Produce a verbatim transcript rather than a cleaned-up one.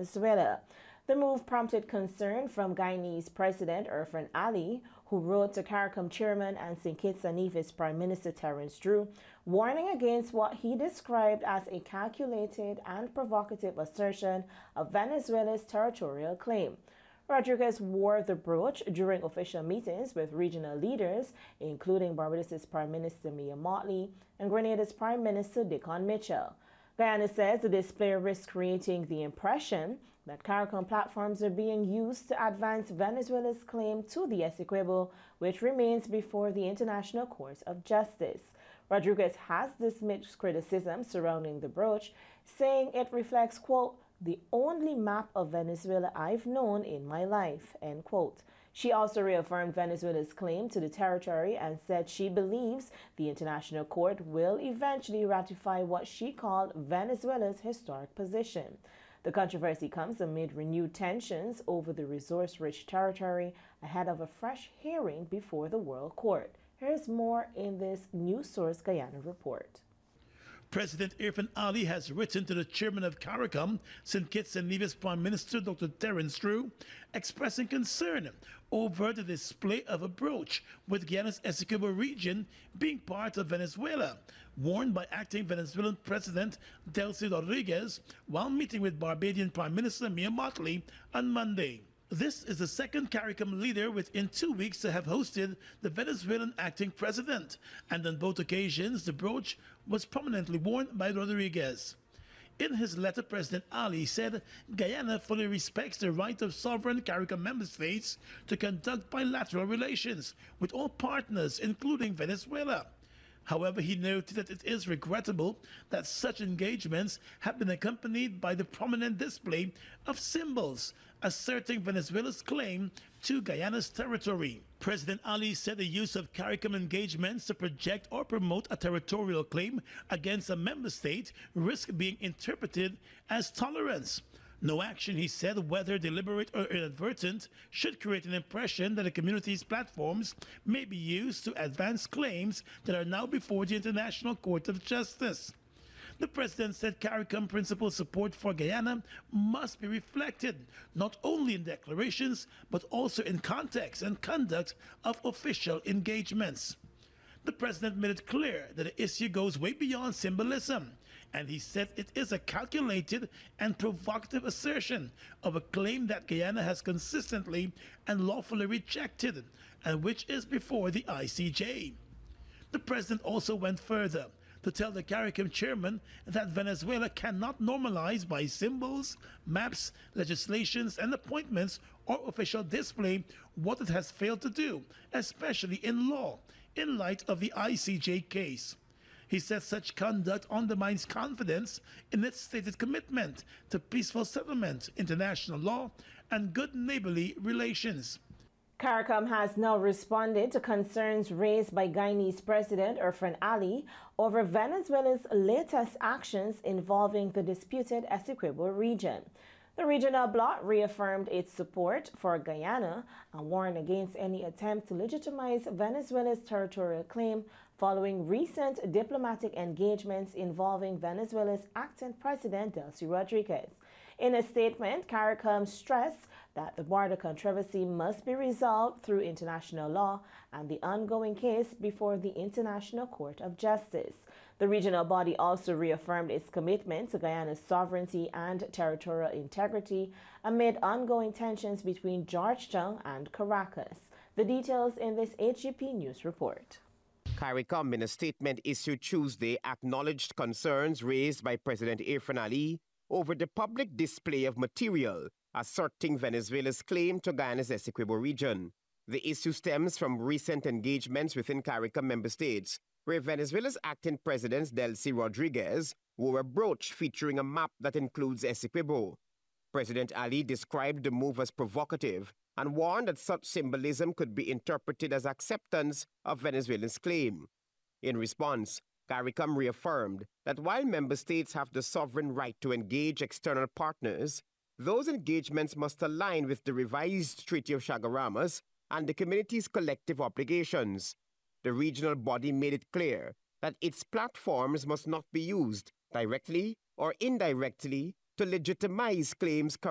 Venezuela. The move prompted concern from Guyanese President Irfan Ali, who wrote to CARICOM Chairman and Saint Kitts and Nevis Prime Minister Terence Drew, warning against what he described as a calculated and provocative assertion of Venezuela's territorial claim. Rodriguez wore the brooch during official meetings with regional leaders, including Barbados' Prime Minister Mia Mottley and Grenada's Prime Minister Dickon Mitchell. Guyana says the display risks creating the impression that CARICOM platforms are being used to advance Venezuela's claim to the Essequibo, which remains before the International Court of Justice. Rodriguez has dismissed criticism surrounding the brooch, saying it reflects, quote, the only map of Venezuela I've known in my life, end quote. She also reaffirmed Venezuela's claim to the territory and said she believes the International Court will eventually ratify what she called Venezuela's historic position. The controversy comes amid renewed tensions over the resource-rich territory ahead of a fresh hearing before the World Court. Here's more in this News Source Guyana report. President Irfan Ali has written to the chairman of CARICOM, Saint Kitts and Nevis Prime Minister Doctor Terence Drew, expressing concern over the display of a brooch with Guyana's Essequibo region being part of Venezuela, warned by acting Venezuelan President Delcy Rodriguez while meeting with Barbadian Prime Minister Mia Mottley on Monday. This is the second CARICOM leader within two weeks to have hosted the Venezuelan acting president, and on both occasions the brooch was prominently worn by Rodriguez. In his letter, President Ali said Guyana fully respects the right of sovereign CARICOM member states to conduct bilateral relations with all partners, including Venezuela. However, he noted that it is regrettable that such engagements have been accompanied by the prominent display of symbols asserting Venezuela's claim to Guyana's territory. President Ali said the use of CARICOM engagements to project or promote a territorial claim against a member state risks being interpreted as tolerance. No action, he said, whether deliberate or inadvertent, should create an impression that a community's platforms may be used to advance claims that are now before the International Court of Justice. The president said CARICOM principal support for Guyana must be reflected not only in declarations, but also in context and conduct of official engagements. The president made it clear that the issue goes way beyond symbolism, and he said it is a calculated and provocative assertion of a claim that Guyana has consistently and lawfully rejected, and which is before the I C J. The president also went further to tell the CARICOM chairman that Venezuela cannot normalize by symbols, maps, legislations, and appointments or official display what it has failed to do, especially in law, in light of the I C J case. He said such conduct undermines confidence in its stated commitment to peaceful settlement, international law, and good neighborly relations. CARICOM has now responded to concerns raised by Guyanese President Irfan Ali over Venezuela's latest actions involving the disputed Essequibo region. The regional bloc reaffirmed its support for Guyana and warned against any attempt to legitimize Venezuela's territorial claim following recent diplomatic engagements involving Venezuela's acting president Delcy Rodriguez. In a statement, CARICOM stressed that the border controversy must be resolved through international law and the ongoing case before the International Court of Justice. The regional body also reaffirmed its commitment to Guyana's sovereignty and territorial integrity amid ongoing tensions between Georgetown and Caracas. The details in this H G P News report. CARICOM, in a statement issued Tuesday, acknowledged concerns raised by President Irfan Ali over the public display of material asserting Venezuela's claim to Guyana's Essequibo region. The issue stems from recent engagements within CARICOM member states, where Venezuela's acting president Delcy Rodriguez wore a brooch featuring a map that includes Essequibo. President Ali described the move as provocative and warned that such symbolism could be interpreted as acceptance of Venezuela's claim. In response, CARICOM reaffirmed that while member states have the sovereign right to engage external partners, those engagements must align with the revised Treaty of Chaguaramas and the community's collective obligations. The regional body made it clear that its platforms must not be used directly or indirectly to legitimize claims